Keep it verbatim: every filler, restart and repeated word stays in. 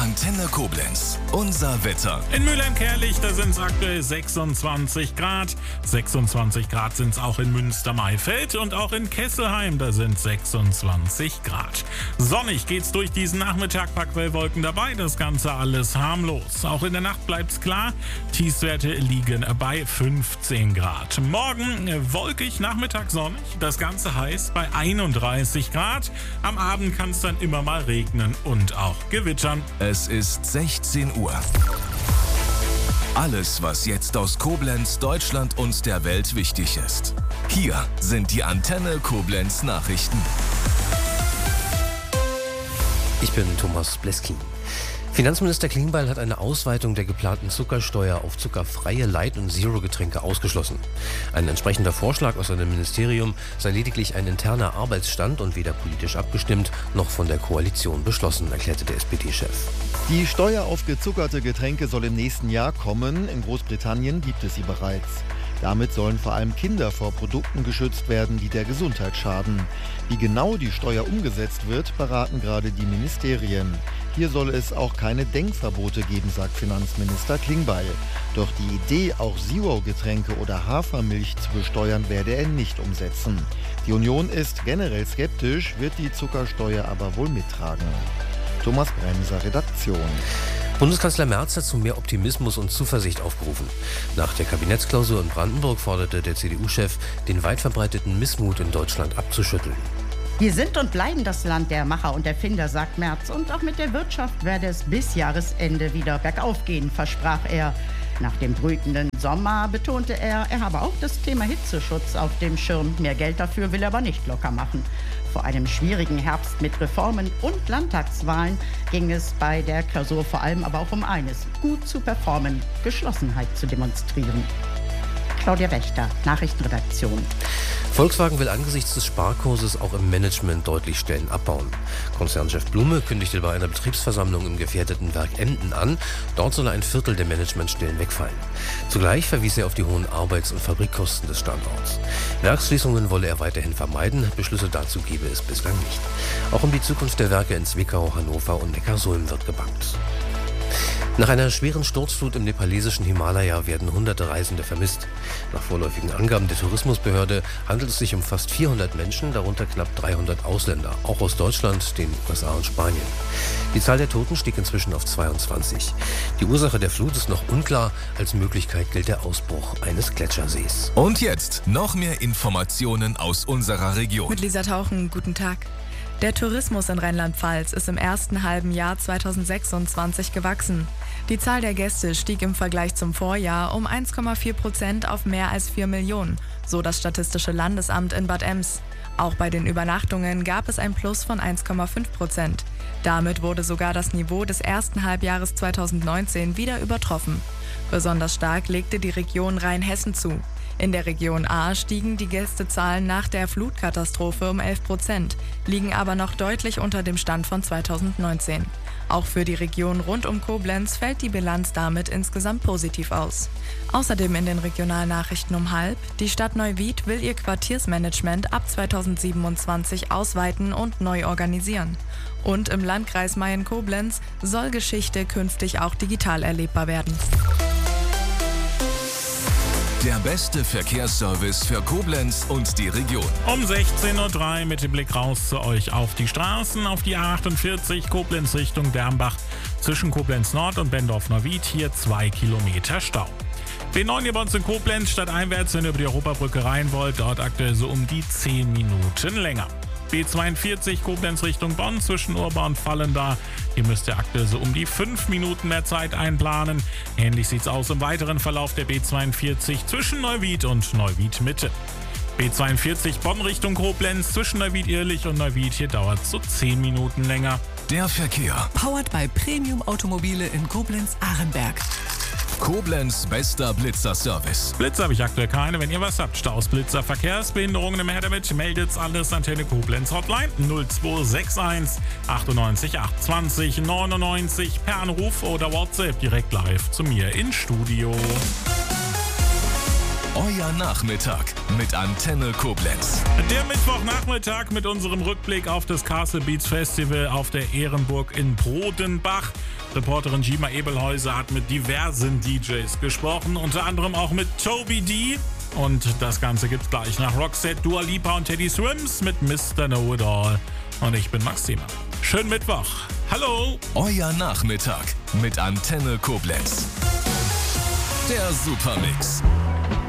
Antenne Koblenz. Unser Wetter. In Mülheim-Kärlich, da sind es aktuell sechsundzwanzig Grad. sechsundzwanzig Grad sind es auch in Münster-Maifeld und auch in Kesselheim, da sind sechsundzwanzig Grad. Sonnig geht's durch diesen Nachmittag, paar Quellwolken dabei, das Ganze alles harmlos. Auch in der Nacht bleibt's klar, Tiefstwerte liegen bei fünfzehn Grad. Morgen wolkig, Nachmittag sonnig, das Ganze heiß bei einunddreißig Grad. Am Abend kann es dann immer mal regnen und auch gewittern. Es ist sechzehn Uhr. Alles, was jetzt aus Koblenz, Deutschland und der Welt wichtig ist. Hier sind die Antenne Koblenz Nachrichten. Ich bin Thomas Bleskin. Finanzminister Klingbeil hat eine Ausweitung der geplanten Zuckersteuer auf zuckerfreie Light- und Zero-Getränke ausgeschlossen. Ein entsprechender Vorschlag aus seinem Ministerium sei lediglich ein interner Arbeitsstand und weder politisch abgestimmt noch von der Koalition beschlossen, erklärte der S P D-Chef. Die Steuer auf gezuckerte Getränke soll im nächsten Jahr kommen. In Großbritannien gibt es sie bereits. Damit sollen vor allem Kinder vor Produkten geschützt werden, die der Gesundheit schaden. Wie genau die Steuer umgesetzt wird, beraten gerade die Ministerien. Hier soll es auch keine Denkverbote geben, sagt Finanzminister Klingbeil. Doch die Idee, auch Zero-Getränke oder Hafermilch zu besteuern, werde er nicht umsetzen. Die Union ist generell skeptisch, wird die Zuckersteuer aber wohl mittragen. Thomas Bremser, Redaktion. Bundeskanzler Merz hat zu mehr Optimismus und Zuversicht aufgerufen. Nach der Kabinettsklausur in Brandenburg forderte der C D U-Chef, den weit verbreiteten Missmut in Deutschland abzuschütteln. Wir sind und bleiben das Land der Macher und Erfinder, sagt Merz. Und auch mit der Wirtschaft werde es bis Jahresende wieder bergauf gehen, versprach er. Nach dem brütenden Sommer betonte er, er habe auch das Thema Hitzeschutz auf dem Schirm. Mehr Geld dafür will er aber nicht locker machen. Vor einem schwierigen Herbst mit Reformen und Landtagswahlen ging es bei der Klausur vor allem aber auch um eines: gut zu performen, Geschlossenheit zu demonstrieren. Claudia Wächter, Nachrichtenredaktion. Volkswagen will angesichts des Sparkurses auch im Management deutlich Stellen abbauen. Konzernchef Blume kündigte bei einer Betriebsversammlung im gefährdeten Werk Emden an, dort solle ein Viertel der Managementstellen wegfallen. Zugleich verwies er auf die hohen Arbeits- und Fabrikkosten des Standorts. Werksschließungen wolle er weiterhin vermeiden, Beschlüsse dazu gebe es bislang nicht. Auch um die Zukunft der Werke in Zwickau, Hannover und Neckarsulm wird gebangt. Nach einer schweren Sturzflut im nepalesischen Himalaya werden hunderte Reisende vermisst. Nach vorläufigen Angaben der Tourismusbehörde handelt es sich um fast vierhundert Menschen, darunter knapp dreihundert Ausländer, auch aus Deutschland, den U S A und Spanien. Die Zahl der Toten stieg inzwischen auf zweiundzwanzig. Die Ursache der Flut ist noch unklar. Als Möglichkeit gilt der Ausbruch eines Gletschersees. Und jetzt noch mehr Informationen aus unserer Region. Mit Lisa Tauchen, guten Tag. Der Tourismus in Rheinland-Pfalz ist im ersten halben Jahr zweitausendsechsundzwanzig gewachsen. Die Zahl der Gäste stieg im Vergleich zum Vorjahr um eins Komma vier Prozent auf mehr als vier Millionen, so das Statistische Landesamt in Bad Ems. Auch bei den Übernachtungen gab es ein Plus von eins Komma fünf Prozent. Damit wurde sogar das Niveau des ersten Halbjahres zweitausendneunzehn wieder übertroffen. Besonders stark legte die Region Rheinhessen zu. In der Region A stiegen die Gästezahlen nach der Flutkatastrophe um elf Prozent, liegen aber noch deutlich unter dem Stand von zweitausendneunzehn. Auch für die Region rund um Koblenz fällt die Bilanz damit insgesamt positiv aus. Außerdem in den Regionalnachrichten um halb: Die Stadt Neuwied will ihr Quartiersmanagement ab zweitausendsiebenundzwanzig ausweiten und neu organisieren. Und im Landkreis Mayen-Koblenz soll Geschichte künftig auch digital erlebbar werden. Der beste Verkehrsservice für Koblenz und die Region. Um sechzehn Uhr drei mit dem Blick raus zu euch auf die Straßen, auf die A achtundvierzig Koblenz Richtung Dernbach. Zwischen Koblenz Nord und Bendorf-Neuwied hier zwei Kilometer Stau. B neun hier bei uns in Koblenz, stadteinwärts, wenn ihr über die Europabrücke rein wollt, dort aktuell so um die zehn Minuten länger. B zweiundvierzig Koblenz Richtung Bonn zwischen Urba und Vallendar. Hier müsst ihr aktuell so um die fünf Minuten mehr Zeit einplanen. Ähnlich sieht's aus im weiteren Verlauf der B zweiundvierzig zwischen Neuwied und Neuwied Mitte. B zweiundvierzig Bonn Richtung Koblenz zwischen Neuwied-Irlich und Neuwied. Hier dauert es so zehn Minuten länger. Der Verkehr. Powered by Premium Automobile in Koblenz-Ahrenberg. Koblenz bester Blitzer-Service. Blitzer habe ich aktuell keine. Wenn ihr was habt, Staus, Blitzer, Verkehrsbehinderungen, mehr damit, meldet's alles. Antenne Koblenz Hotline null zwei sechs eins achtundneunzig achtundzwanzig neunundneunzig per Anruf oder WhatsApp direkt live zu mir ins Studio. Euer Nachmittag mit Antenne Koblenz. Der Mittwochnachmittag mit unserem Rückblick auf das Castle Beats Festival auf der Ehrenburg in Brodenbach. Reporterin Gima Ebelhäuser hat mit diversen D Js gesprochen, unter anderem auch mit Toby D. Und das Ganze gibt's gleich nach Roxette, Dua Lipa und Teddy Swims mit Mister Know It All. Und ich bin Max Thiemann. Schönen Mittwoch. Hallo. Euer Nachmittag mit Antenne Koblenz. Der Supermix.